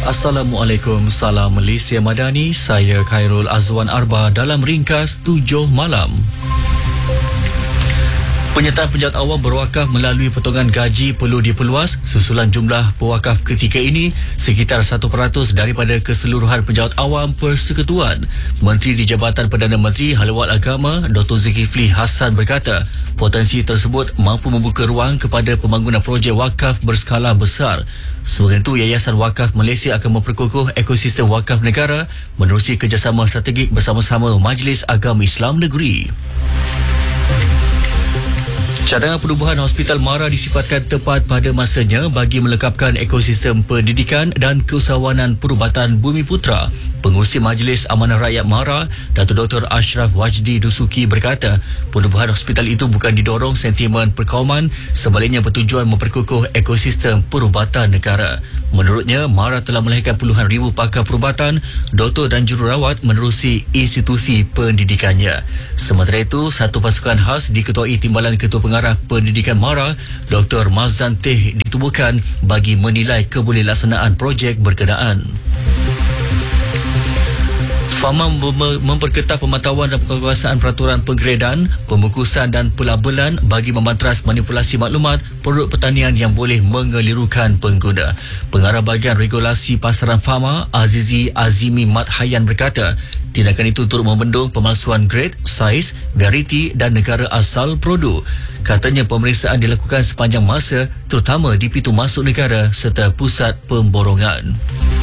Assalamualaikum, salam Malaysia Madani. Saya Khairul Azwan Arba dalam ringkas 7 malam. Penyertaan penjawat awam berwakaf melalui potongan gaji perlu diperluas. Susulan jumlah pewakaf ketika ini sekitar 1% daripada keseluruhan penjawat awam Persekutuan. Menteri di Jabatan Perdana Menteri Hal-Ehwal Agama Dr. Zulkifli Hassan berkata, potensi tersebut mampu membuka ruang kepada pembangunan projek wakaf berskala besar. Selain itu, Yayasan Wakaf Malaysia akan memperkukuh ekosistem wakaf negara menerusi kerjasama strategik bersama-sama Majlis Agama Islam Negeri. Cadangan perubahan Hospital Mara disifatkan tepat pada masanya bagi melengkapkan ekosistem pendidikan dan keusahawanan perubatan Bumiputera. Pengurusi Majlis Amanah Rakyat Mara, Datuk Dr. Ashraf Wajdi Dusuki berkata, perubahan hospital itu bukan didorong sentimen perkauman, sebaliknya bertujuan memperkukuh ekosistem perubatan negara. Menurutnya, Mara telah melahirkan puluhan ribu pakar perubatan, doktor dan jururawat menerusi institusi pendidikannya. Sementara itu, satu pasukan khas diketuai Timbalan Ketua Pengarah Pendidikan Mara, Dr. Mazan Teh ditubuhkan bagi menilai kebolehlaksanaan projek berkenaan. Fama memperketat pemantauan dan penguasaan peraturan penggredan, pembungkusan dan pelabelan bagi memantras manipulasi maklumat produk pertanian yang boleh mengelirukan pengguna. Pengarah bahagian regulasi pasaran Fama, Azizi Azimi Mat Hayan berkata, tindakan itu turut membendung pemalsuan grade, saiz, variety dan negara asal produk. Katanya pemeriksaan dilakukan sepanjang masa, terutama di pintu masuk negara serta pusat pemborongan.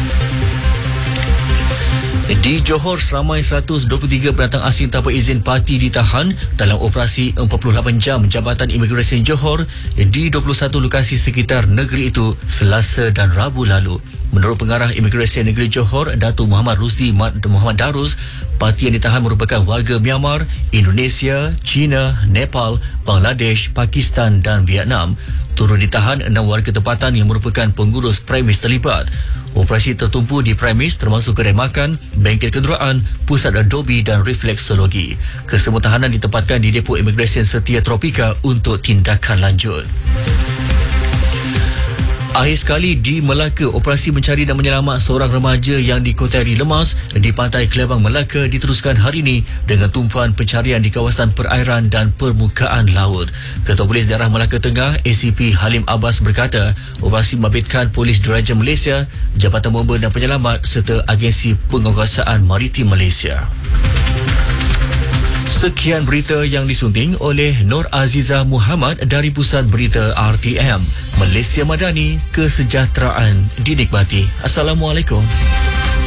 Di Johor, seramai 123 pendatang asing tanpa izin parti ditahan dalam operasi 48 jam Jabatan Imigresen Johor di 21 lokasi sekitar negeri itu Selasa dan Rabu lalu. Menurut Pengarah Imigresen Negeri Johor, Datuk Muhammad Rusdi Muhammad Darus, parti yang ditahan merupakan warga Myanmar, Indonesia, China, Nepal, Bangladesh, Pakistan dan Vietnam. Turut ditahan 6 warga tempatan yang merupakan pengurus premis terlibat. Operasi tertumpu di premis termasuk kedai makan, bengkel kenderaan, pusat adobe dan refleksologi. Kesemua tahanan ditempatkan di Depo Imigresen Setia Tropika untuk tindakan lanjut. Akhir sekali di Melaka, operasi mencari dan menyelamat seorang remaja yang dikontari lemas di pantai Kelabang Melaka diteruskan hari ini dengan tumpuan pencarian di kawasan perairan dan permukaan laut. Ketua Polis Daerah Melaka Tengah ACP Halim Abbas berkata, operasi membabitkan Polis Diraja Malaysia, Jabatan Bomba dan Penyelamat serta Agensi Penguasaan Maritim Malaysia. Sekian berita yang disunting oleh Nur Azizah Muhammad dari Pusat Berita RTM. Malaysia Madani, kesejahteraan dinikmati. Assalamualaikum.